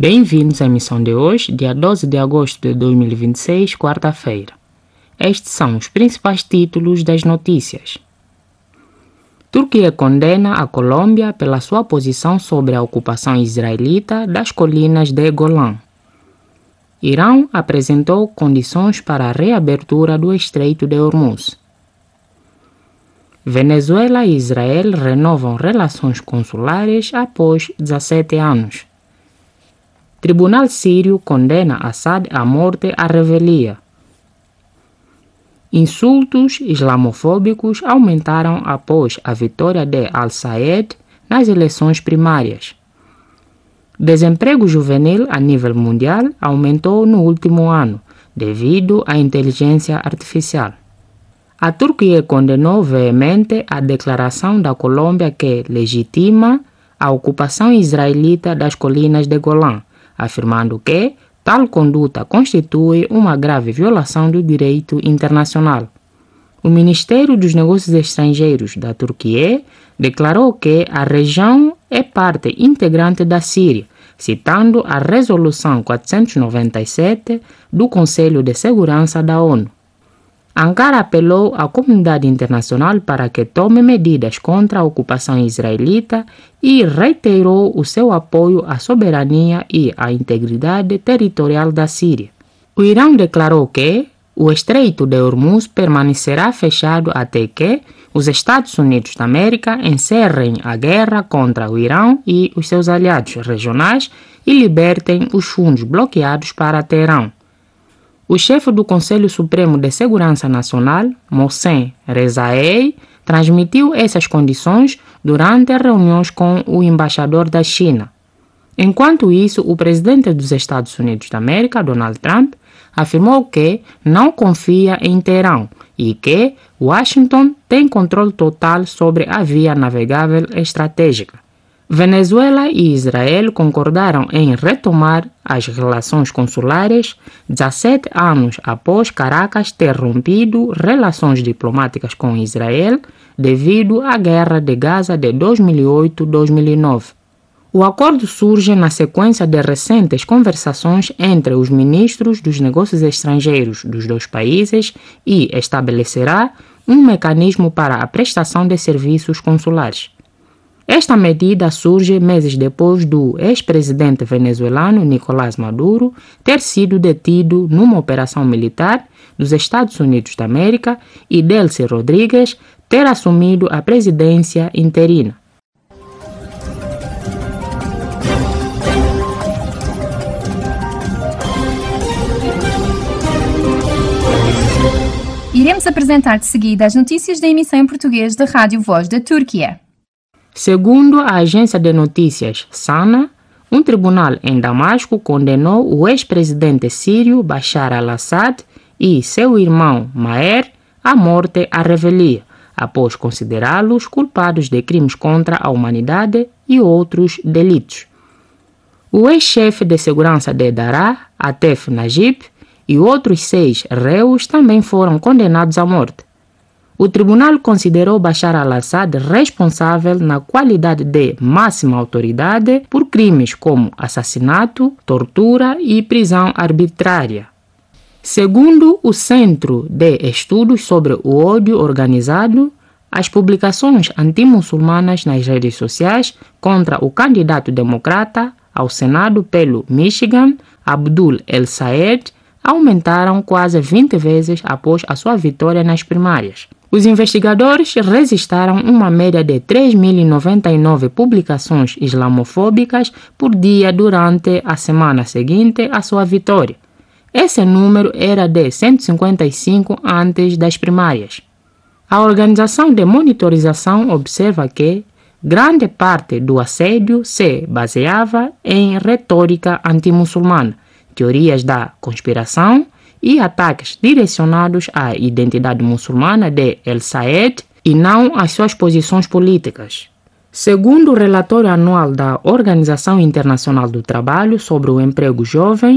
Bem-vindos à emissão de hoje, dia 12 de agosto de 2026, quarta-feira. Estes são os principais títulos das notícias. Turquia condena a Colômbia pela sua posição sobre a ocupação israelita das colinas de Golã. Irão apresentou condições para a reabertura do Estreito de Hormuz. Venezuela e Israel renovam relações consulares após 17 anos. Tribunal sírio condena Assad à morte à revelia. Insultos islamofóbicos aumentaram após a vitória de Al-Sayed nas eleições primárias. Desemprego juvenil a nível mundial aumentou no último ano, devido à inteligência artificial. A Turquia condenou veemente a declaração da Colômbia que legitima a ocupação israelita das colinas de Golã, afirmando que tal conduta constitui uma grave violação do direito internacional. O Ministério dos Negócios Estrangeiros da Turquia declarou que a região é parte integrante da Síria, citando a Resolução 497 do Conselho de Segurança da ONU. Ankara apelou à comunidade internacional para que tome medidas contra a ocupação israelita e reiterou o seu apoio à soberania e à integridade territorial da Síria. O Irão declarou que o Estreito de Hormuz permanecerá fechado até que os Estados Unidos da América encerrem a guerra contra o Irão e os seus aliados regionais e libertem os fundos bloqueados para Teherã. O chefe do Conselho Supremo de Segurança Nacional, Mohsen Rezaei, transmitiu essas condições durante reuniões com o embaixador da China. Enquanto isso, o presidente dos Estados Unidos da América, Donald Trump, afirmou que não confia em Teherã e que Washington tem controle total sobre a via navegável estratégica. Venezuela e Israel concordaram em retomar as relações consulares 17 anos após Caracas ter rompido relações diplomáticas com Israel devido à guerra de Gaza de 2008-2009. O acordo surge na sequência de recentes conversações entre os ministros dos negócios estrangeiros dos dois países e estabelecerá um mecanismo para a prestação de serviços consulares. Esta medida surge meses depois do ex-presidente venezuelano Nicolás Maduro ter sido detido numa operação militar dos Estados Unidos da América e Delcy Rodrigues ter assumido a presidência interina. Iremos apresentar de seguida as notícias da emissão em português da Rádio Voz da Turquia. Segundo a agência de notícias SANA, um tribunal em Damasco condenou o ex-presidente sírio Bashar al-Assad e seu irmão Maher à morte à revelia, após considerá-los culpados de crimes contra a humanidade e outros delitos. O ex-chefe de segurança de Daraa, Atef Najib, e outros 6 réus também foram condenados à morte. O tribunal considerou Bashar al-Assad responsável na qualidade de máxima autoridade por crimes como assassinato, tortura e prisão arbitrária. Segundo o Centro de Estudos sobre o Ódio Organizado, as publicações antimuçulmanas nas redes sociais contra o candidato democrata ao Senado pelo Michigan, Abdul El-Sayed, aumentaram quase 20 vezes após a sua vitória nas primárias. Os investigadores registraram uma média de 3.099 publicações islamofóbicas por dia durante a semana seguinte à sua vitória. Esse número era de 155 antes das primárias. A organização de monitorização observa que grande parte do assédio se baseava em retórica antimuçulmana, teorias da conspiração e ataques direcionados à identidade muçulmana de El-Sayed e não às suas posições políticas. Segundo o relatório anual da Organização Internacional do Trabalho sobre o Emprego Jovem,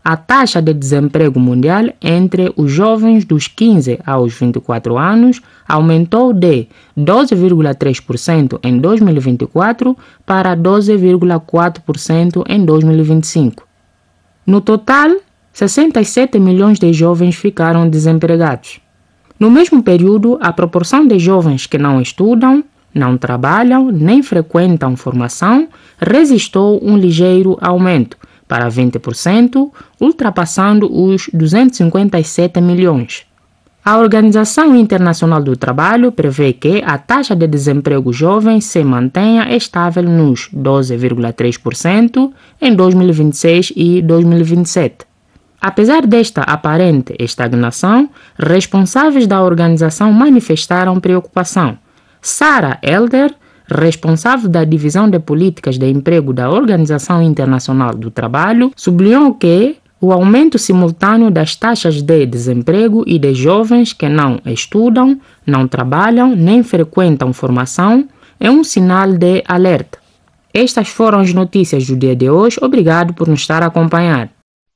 a taxa de desemprego mundial entre os jovens dos 15 aos 24 anos aumentou de 12,3% em 2024 para 12,4% em 2025. No total, 67 milhões de jovens ficaram desempregados. No mesmo período, a proporção de jovens que não estudam, não trabalham nem frequentam formação registrou um ligeiro aumento para 20%, ultrapassando os 257 milhões. A Organização Internacional do Trabalho prevê que a taxa de desemprego jovem se mantenha estável nos 12,3% em 2026 e 2027. Apesar desta aparente estagnação, responsáveis da organização manifestaram preocupação. Sarah Elder, responsável da Divisão de Políticas de Emprego da Organização Internacional do Trabalho, sublinhou que o aumento simultâneo das taxas de desemprego e de jovens que não estudam, não trabalham nem frequentam formação é um sinal de alerta. Estas foram as notícias do dia de hoje. Obrigado por nos estar a acompanhar.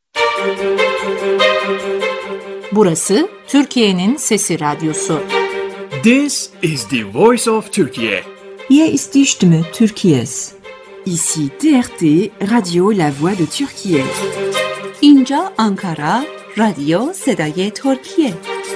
Burası Türkiye'nin Sesi Radyosu. This is the voice of Turkey. Hier ist die Stimme Türkiye's. Ici TRT Radio La Voix de Türkiye. اینجا آنکارا رادیو صدای ترکیه.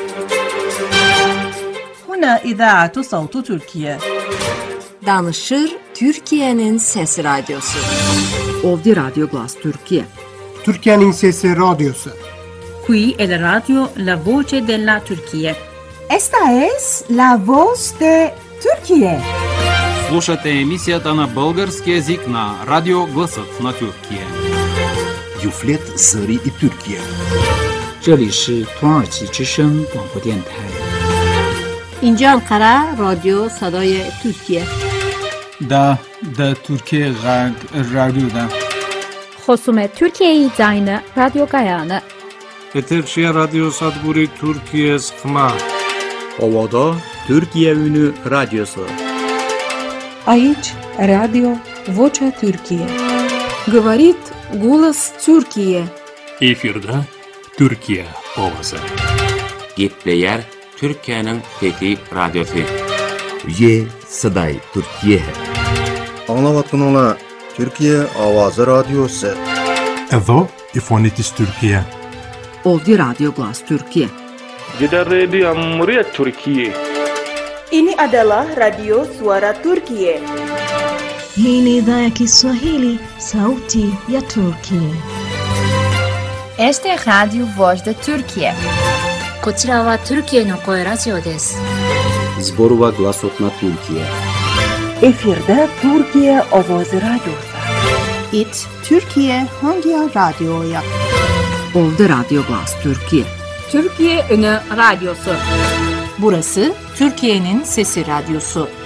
هنا إذاعة صوت تركيا. Danışır Türkiye'nin Sesi Radyosu. Ovdje Radio Glas Türkiye. Türkiye'nin Sesi Radyosu. Qui è la radio La Voce della Turchia. Esta es La Voz de Turkije. Слушате емисията на български език на Радио Гласът на Тюркия. Юфлет Зари и Türkiye. 这里是土耳其之声广播电台。 اینجا انقره رادیو صدای ترکیه. دا Türkiye رادیو. خصوم ترکیه زاین رادیو گایانه. Eterşehir Radyo Sadburi Türkiye Sıkma. Ovada Türkiye Ünü Radyosu. Aici Radio Vocea Türkiye. Говорит голос Türkiye. Efirde Türkiye Ovası. Gitleyer Türkiye'nin Fethi Radyosu. Ye Saday Türkiye. Anlavatınla Türkiye Avazı Radyosu. Edo İfonitis Türkiye. Ovdje Radio Glas Türkiye. Jeddah Radio Amriyat Türkiye. Ini adalah Radio Suara Turkiye. Hii ni idhaa ya Kiswahili, sauti ya Turkiye. Esta é Radio Voz da Turkiye. こちらはトルキエの声ラジオです。 Zborova Glasot na Türkiye. Efirde Türkiye Ovozi Radyosu. It Türkiye Hangi Radyo'ya? Ovdje Radio Glas Türkiye. Türkiye Ünü Radyosu. Burası Türkiye'nin Sesi Radyosu.